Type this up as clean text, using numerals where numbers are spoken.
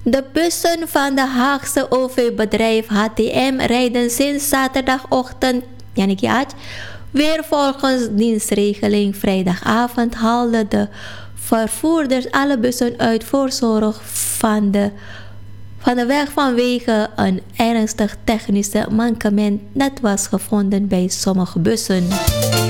De bussen van de Haagse OV-bedrijf HTM rijden sinds zaterdagochtend weer volgens dienstregeling. Vrijdagavond haalden de vervoerders alle bussen uit voorzorg van de weg vanwege een ernstig technische mankement dat was gevonden bij sommige bussen.